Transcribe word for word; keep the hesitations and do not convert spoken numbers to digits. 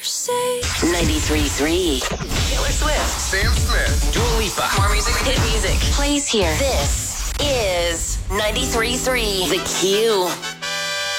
ninety-three three. Taylor Swift. Sam Smith. Dua Lipa. More music, hit music. Plays here. This is ninety-three three. The Q.